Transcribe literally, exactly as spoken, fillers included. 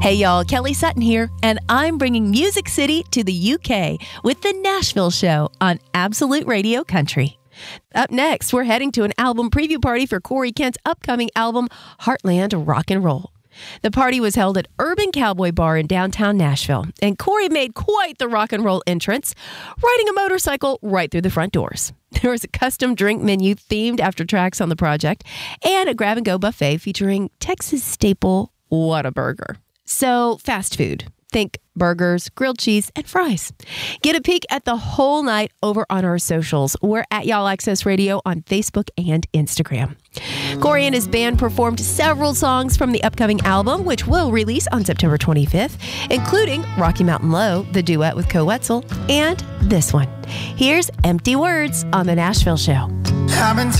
Hey y'all, Kelly Sutton here, and I'm bringing Music City to the U K with the Nashville Show on Absolute Radio Country. Up next, we're heading to an album preview party for Corey Kent's upcoming album, Heartland Rock and Roll. The party was held at Urban Cowboy Bar in downtown Nashville, and Corey made quite the rock and roll entrance, riding a motorcycle right through the front doors. There was a custom drink menu themed after tracks on the project, and a grab-and-go buffet featuring Texas staple Whataburger. So, fast food. Think burgers, grilled cheese, and fries. Get a peek at the whole night over on our socials. We're at Y'all Access Radio on Facebook and Instagram. Corey and his band performed several songs from the upcoming album, which will release on September twenty-fifth, including Rocky Mountain Low, the duet with Co Wetzel, and this one. Here's Empty Words on The Nashville Show.